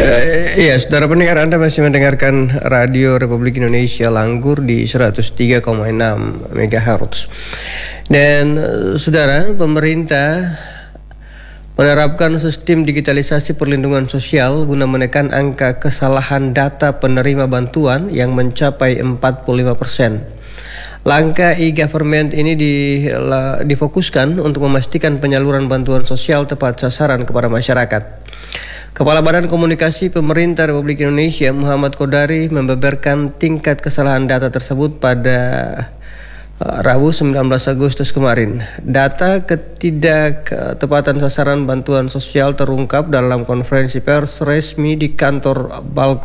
Iya, saudara pendengar, Anda masih mendengarkan Radio Republik Indonesia Langgur di 103,6 MHz. Dan saudara, pemerintah menerapkan sistem digitalisasi perlindungan sosial guna menekan angka kesalahan data penerima bantuan yang mencapai 45%. Langkah e-government ini difokuskan untuk memastikan penyaluran bantuan sosial tepat sasaran kepada masyarakat. Kepala Badan Komunikasi Pemerintah Republik Indonesia Muhammad Kodari membeberkan tingkat kesalahan data tersebut pada Rabu 19 Agustus kemarin. Data ketidaktepatan sasaran bantuan sosial terungkap dalam konferensi pers resmi di kantor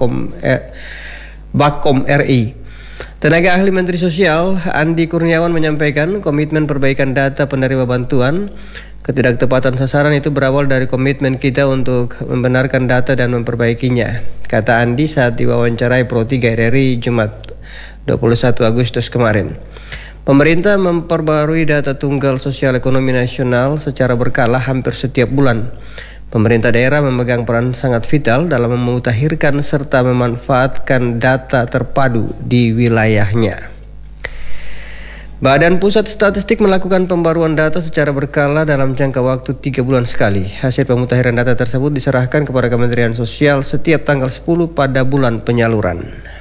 Bakom RI. Tenaga ahli Menteri Sosial Andi Kurniawan menyampaikan komitmen perbaikan data penerima bantuan. Ketidaktepatan sasaran itu berawal dari komitmen kita untuk membenarkan data dan memperbaikinya, kata Andi saat diwawancarai Pro 3 RRI Jumat 21 Agustus kemarin. Pemerintah memperbarui data tunggal sosial ekonomi nasional secara berkala hampir setiap bulan. Pemerintah daerah memegang peran sangat vital dalam memutakhirkan serta memanfaatkan data terpadu di wilayahnya. Badan Pusat Statistik melakukan pembaruan data secara berkala dalam jangka waktu 3 bulan sekali. Hasil pemutakhiran data tersebut diserahkan kepada Kementerian Sosial setiap tanggal 10 pada bulan penyaluran.